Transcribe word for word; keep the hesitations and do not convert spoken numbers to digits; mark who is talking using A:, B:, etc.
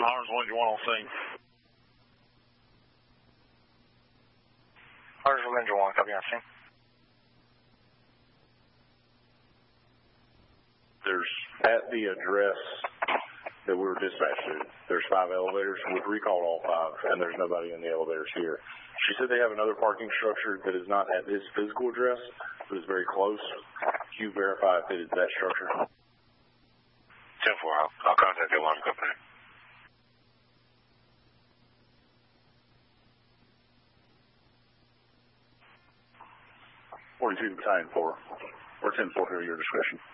A: Mars one, you want on scene?
B: Mars Ranger one, copy on scene.
C: There's, at the address that we were dispatched to, there's five elevators. We've recalled all five, and there's nobody in the elevators here. She said they have another parking structure that is not at his physical address, but is very close. Can you verify if it is that structure?
B: ten four, I'll, I'll contact the alarm company.
C: forty-two Battalion four, or ten four, here at your discretion.